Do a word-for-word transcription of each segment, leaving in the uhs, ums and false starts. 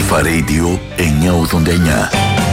Αλφα Radio εννιακόσια ογδόντα εννιά.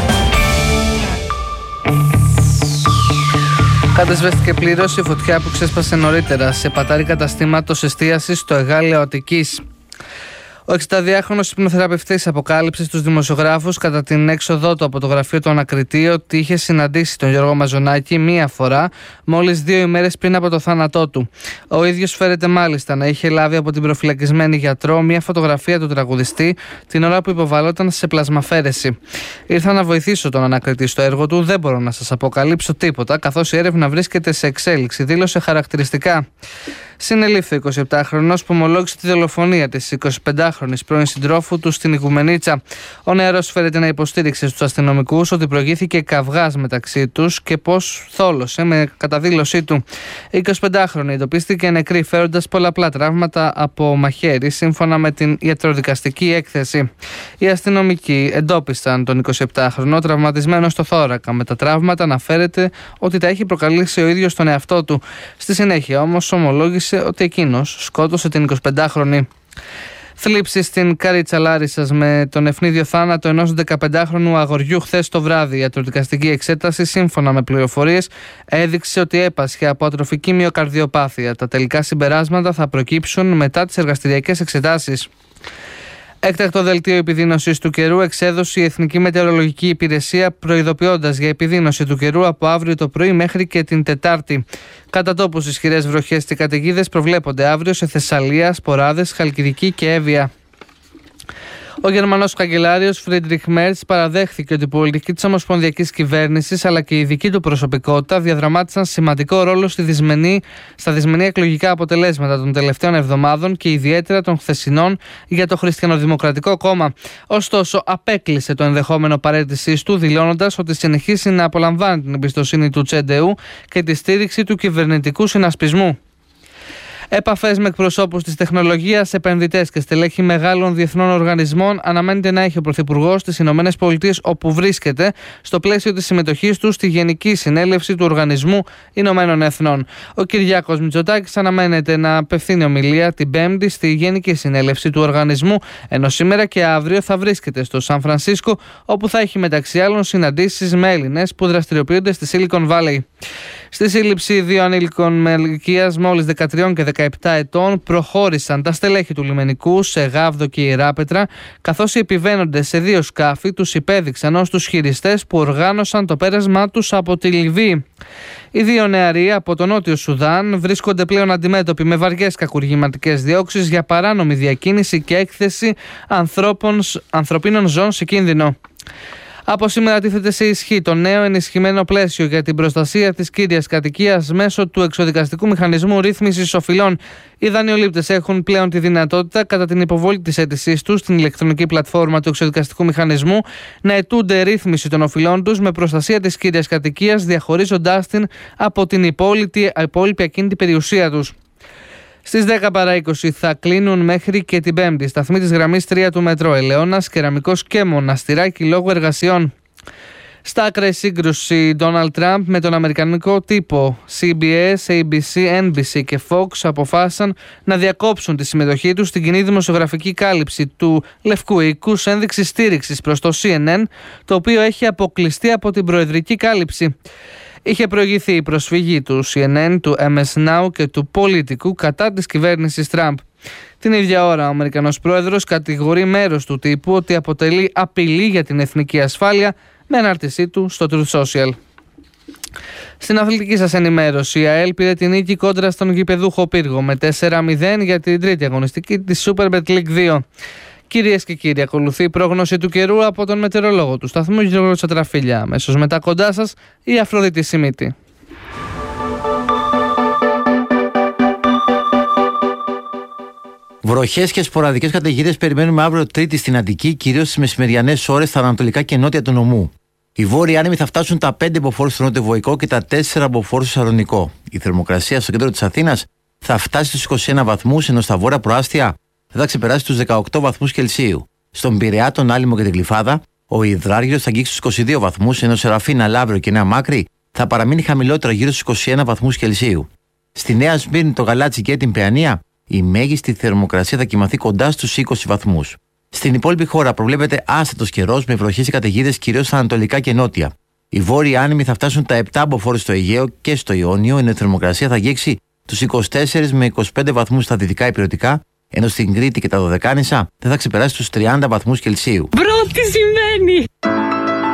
Κατεσβέστηκε πλήρως η φωτιά που ξέσπασε νωρίτερα σε πατάρι καταστήματος εστίασης στο Εγάλεο Αττικής. Ο εξηνταδυάχρονος υπνοθεραπευτής αποκάλυψε στους δημοσιογράφους κατά την έξοδό του από το γραφείο του ανακριτή ότι είχε συναντήσει τον Γιώργο Μαζονάκη μία φορά, μόλις δύο ημέρες πριν από το θάνατό του. Ο ίδιος φέρεται μάλιστα να είχε λάβει από την προφυλακισμένη γιατρό μία φωτογραφία του τραγουδιστή την ώρα που υποβαλόταν σε πλασμαφέρεση. «Ήρθα να βοηθήσω τον ανακριτή στο έργο του, δεν μπορώ να σας αποκαλύψω τίποτα, καθώς η έρευνα βρίσκεται σε εξέλιξη», δήλωσε χαρακτηριστικά. Συνελήφθη ο εικοσιεπτάχρονος που ομολόγησε τη δολοφονία της εικοσιπεντάχρονης πρώην συντρόφου του στην Ιγουμενίτσα. Ο νεαρός φέρεται να υποστήριξε στους αστυνομικούς ότι προηγήθηκε καυγάς μεταξύ τους και πως θόλωσε με καταδήλωσή του. Η εικοσιπεντάχρονη εντοπίστηκε νεκρή φέροντας πολλαπλά τραύματα από μαχαίρι, σύμφωνα με την ιατροδικαστική έκθεση. Οι αστυνομικοί εντόπισαν τον εικοσιεπτάχρονο τραυματισμένο στο θώρακα. Με τα τραύματα αναφέρεται ότι τα έχει προκαλέσει ο ίδιος τον εαυτό του. Στη συνέχεια όμως ομολόγησε ότι εκείνος σκότωσε την εικοσιπεντάχρονη. Θλίψη στην Καρίτσα Λάρισσας με τον ευνίδιο θάνατο ενός δεκαπεντάχρονου αγοριού χθες το βράδυ. Η ιατροδικαστική εξέταση, σύμφωνα με πληροφορίες, έδειξε ότι έπασχε από ατροφική μυοκαρδιοπάθεια. Τα τελικά συμπεράσματα θα προκύψουν μετά τις εργαστηριακές εξετάσεις. Έκτακτο δελτίο επιδείνωσης του καιρού εξέδωσε η Εθνική Μετεωρολογική Υπηρεσία, προειδοποιώντας για επιδείνωση του καιρού από αύριο το πρωί μέχρι και την Τετάρτη. Κατά τόπους ισχυρές βροχές και καταιγίδες προβλέπονται αύριο σε Θεσσαλία, Σποράδες, Χαλκιδική και Εύβοια. Ο Γερμανός καγκελάριος Φρίντριχ Μέρτς παραδέχθηκε ότι η πολιτική της ομοσπονδιακής κυβέρνησης αλλά και η δική του προσωπικότητα διαδραμάτισαν σημαντικό ρόλο στη δυσμενή, στα δυσμενή εκλογικά αποτελέσματα των τελευταίων εβδομάδων και ιδιαίτερα των χθεσινών για το Χριστιανοδημοκρατικό Κόμμα. Ωστόσο, απέκλεισε το ενδεχόμενο παραίτησής του, δηλώνοντας ότι συνεχίσει να απολαμβάνει την εμπιστοσύνη του Τσεντεού και τη στήριξη του κυβερνητικού συνασπισμού. Επαφές με εκπροσώπους της τεχνολογίας, επενδυτές και στελέχη μεγάλων διεθνών οργανισμών αναμένεται να έχει ο Πρωθυπουργός στις Ηνωμένες Πολιτείες, όπου βρίσκεται, στο πλαίσιο της συμμετοχής του στη Γενική Συνέλευση του Οργανισμού Ηνωμένων Εθνών. Ο Κυριάκος Μητσοτάκης αναμένεται να απευθύνει ομιλία την Πέμπτη στη Γενική Συνέλευση του Οργανισμού, ενώ σήμερα και αύριο θα βρίσκεται στο Σαν Φρανσίσκο, όπου θα έχει μεταξύ άλλων συναντήσεις με Έλληνες που δραστηριοποιούνται στη Silicon Valley. Στη σύλληψη δύο ανήλικων με ηλικίας μόλις δεκατρία και δεκαεπτά ετών προχώρησαν τα στελέχη του λιμενικού σε Γάβδο και Ιεράπετρα, καθώς οι επιβαίνοντες σε δύο σκάφη τους υπέδειξαν ως τους χειριστές που οργάνωσαν το πέρασμά τους από τη Λιβύη. Οι δύο νεαροί από το Νότιο Σουδάν βρίσκονται πλέον αντιμέτωποι με βαριές κακουργηματικές διώξεις για παράνομη διακίνηση και έκθεση ανθρώπων, ανθρωπίνων ζώων σε κίνδυνο. Από σήμερα τίθεται σε ισχύ το νέο ενισχυμένο πλαίσιο για την προστασία της κύριας κατοικίας μέσω του εξοδικαστικού μηχανισμού ρύθμισης οφειλών. Οι δανειολήπτες έχουν πλέον τη δυνατότητα, κατά την υποβολή της αίτησής τους στην ηλεκτρονική πλατφόρμα του εξοδικαστικού μηχανισμού, να αιτούνται ρύθμιση των οφειλών τους με προστασία της κύριας κατοικίας, διαχωρίζοντάς την από την υπόλοιπη, υπόλοιπη ακίνητη περιουσία τους. Στις δέκα παρά είκοσι θα κλείνουν μέχρι και την Πέμπτη σταθμοί της γραμμής τρία του μετρό Ελαιώνας, Κεραμικός και Μοναστηράκι λόγω εργασιών. Στα άκρα η σύγκρουση Donald Trump με τον αμερικανικό τύπο. σι μπι ες, έι μπι σι, εν μπι σι και Fox αποφάσισαν να διακόψουν τη συμμετοχή τους στην κοινή δημοσιογραφική κάλυψη του Λευκού Οίκου σε ένδειξη στήριξης προς το σι εν εν, το οποίο έχει αποκλειστεί από την προεδρική κάλυψη. Είχε προηγηθεί η προσφυγή του σι εν εν, του εμ ες Now και του Πολιτικού κατά της κυβέρνησης Τραμπ. Την ίδια ώρα, ο Αμερικανός πρόεδρος κατηγορεί μέρος του τύπου ότι αποτελεί απειλή για την εθνική ασφάλεια με ανάρτησή του στο Truth Social. Στην αθλητική σας ενημέρωση, η ΑΕΛ πήρε την νίκη κόντρα στον γηπεδούχο Πύργο με τέσσερα μηδέν για την τρίτη αγωνιστική της Superbet League δύο. Κυρίες και κύριοι, ακολουθεί η πρόγνωση του καιρού από τον μετεωρολόγο του σταθμού Γιώργο Τσατραφίλια. Αμέσως μετά κοντά σας η Αφροδίτη Σιμίτη. Βροχές και σποραδικές καταιγίδες περιμένουμε αύριο Τρίτη στην Αττική, κυρίως στις μεσημεριανές ώρες στα ανατολικά και νότια του νομού. Οι βόρειοι άνεμοι θα φτάσουν τα πέντε μποφόρ στο νότιο Βοϊκό και τα τέσσερα μποφόρ στο Σαλονικό. Η θερμοκρασία στο κέντρο της Αθήνας θα φτάσει στους είκοσι ένα βαθμούς, ενώ στα βόρεια προάστια δεν θα ξεπεράσει τους δεκαοκτώ βαθμούς Κελσίου. Στον Πειραιά, τον Άλυμο και την Γλυφάδα, ο υδράργυρος θα αγγίξει τους είκοσι δύο βαθμούς, ενώ σε Ραφίνα, Λαύριο και Νέα Μάκρη θα παραμείνει χαμηλότερα γύρω στους είκοσι ένα βαθμούς Κελσίου. Στη Νέα Σμύρνη, το Γαλάτσι και την Παιανία, η μέγιστη θερμοκρασία θα κοιμαθεί κοντά στους είκοσι βαθμούς. Στην υπόλοιπη χώρα προβλέπεται άστατος καιρός με βροχές και καταιγίδες κυρίως στα ανατολικά και νότια. Οι βόρειοι άνεμοι θα φτάσουν τα επτά μποφόρ στο Αιγαίο και στο Ιόνιο, ενώ η θερμοκρασία θα αγγίξει τους είκοσι τέσσερις με είκοσι πέντε βαθμούς στα δυτικά υπηρετικά, ενώ στην Κρήτη και τα Δωδεκάνησα δεν θα ξεπεράσει τους τριάντα βαθμούς Κελσίου. Μπρο, τι σημαίνει!